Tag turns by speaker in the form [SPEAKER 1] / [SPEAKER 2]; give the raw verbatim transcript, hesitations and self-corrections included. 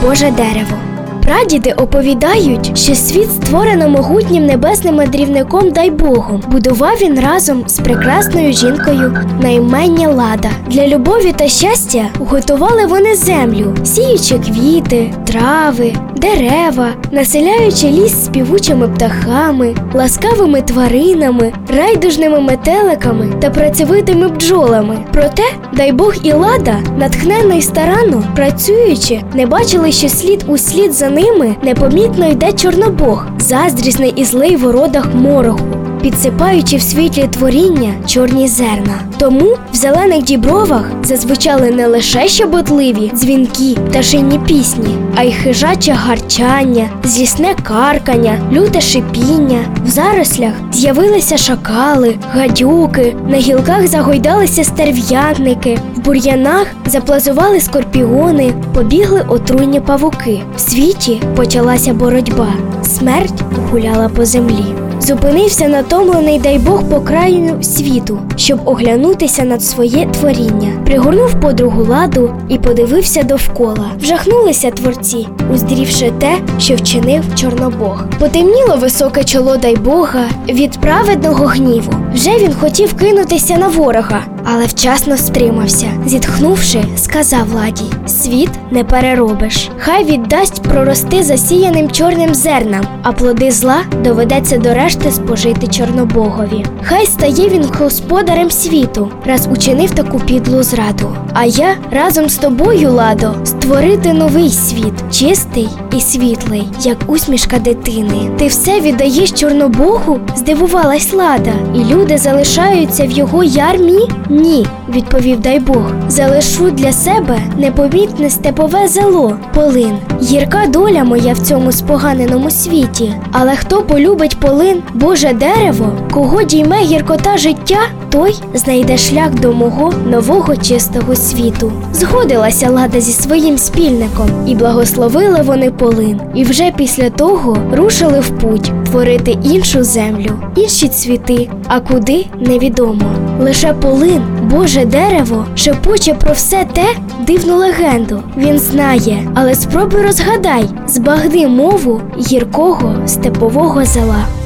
[SPEAKER 1] Боже дерево. Прадіди оповідають, що світ створено могутнім небесним мандрівником Дайбогом. Будував він разом з прекрасною жінкою на ім'я Лада. Для любові та щастя готували вони землю, сіючи квіти, трави, дерева, населяючи ліс співучими птахами, ласкавими тваринами, райдужними метеликами та працьовитими бджолами. Проте Дайбог і Лада, натхненно й старанно працюючи, не бачили, що слід у слід за ними непомітно йде Чорнобог, заздрісний і злий в ородах морогу, підсипаючи в світлі творіння чорні зерна. Тому в зелених дібровах зазвучали не лише щебетливі, дзвінкі, пташині пісні, а й хижаче гарчання, злісне каркання, люте шипіння. В зарослях з'явилися шакали, гадюки, на гілках загойдалися стерв'ятники, в бур'янах заплазували скорпіони, побігли отруйні павуки. В світі почалася боротьба, смерть гуляла по землі. Зупинився натомлений Дайбог по краю світу, щоб оглянутися над своє творіння. Пригорнув подругу Ладу і подивився довкола. Вжахнулися творці, уздрівши те, що вчинив Чорнобог. Потемніло високе чоло Дайбога від праведного гніву. Вже він хотів кинутися на ворога, але вчасно стримався. Зітхнувши, сказав Ладі: «Світ не переробиш. Хай віддасть прорости засіяним чорним зернам, а плоди зла доведеться до решти спожити Чорнобогові. Хай стає він господарем світу, раз учинив таку підлу зраду. А я разом з тобою, Ладо, створити новий світ, чистий і світлий, як усмішка дитини». «Ти все віддаєш Чорнобогу?» – здивувалась Лада. «І люди залишаються в його ярмі?» «Ні», – відповів Дайбог. «Залишу для себе непомітне степове зело, полин. Гірка доля моя в цьому споганеному світі. Але хто полюбить полин, Боже дерево, кого дійме гіркота життя, той знайде шлях до мого нового чистого світу». Згодилася Лада зі своїм спільником, і благословили вони полин. І вже після того рушили в путь творити іншу землю, інші цвіти, а куди – невідомо. Лише полин, Боже дерево, шепоче про все те дивну легенду. Він знає, але спробуй розгадай, збагни мову гіркого степового зела.